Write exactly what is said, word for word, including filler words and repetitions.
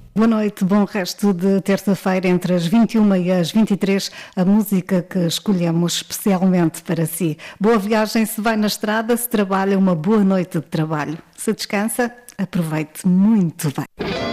Boa noite, bom resto de terça-feira entre as vinte e uma e as vinte e três, a música que escolhemos especialmente para si. Boa viagem se vai na estrada, se trabalha, uma boa noite de trabalho. Se descansa, aproveite muito bem.